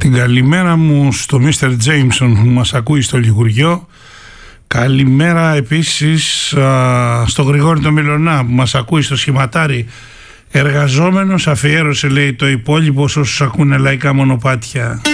Την καλημέρα μου στο Mr. Jameson που μας ακούει στο Λιγουριό. Καλημέρα επίσης στο Γρηγόρη το Μιλωνά που μας ακούει στο Σχηματάρι. Εργαζόμενος, αφιέρωσε λέει το υπόλοιπο σε όσους ακούνε λαϊκά μονοπάτια.